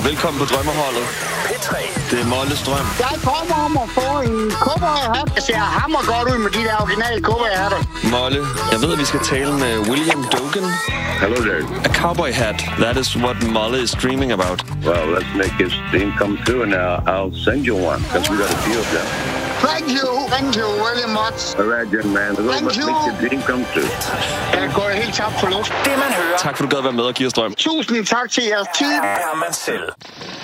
Velkommen på Drømmeholdet. P3. Det er Molles drøm. Jeg drømmer om at få en cowboyhat. Det ser hammer godt ud med de der originale cowboyhatter. Molle, jeg ved, at vi skal tale med William Dogen. Hello there. A cowboy hat. That is what Molle is dreaming about. Well, let's make his dream come true, and I'll send you one, because we got a few of them. Thank you very much. All right, young man. Let's make your dream come true. Jeg går helt tabt for luft. Det man hører, Tak for, du gad være med og give os drøm. Tusind tak til jeres tid. er man selv.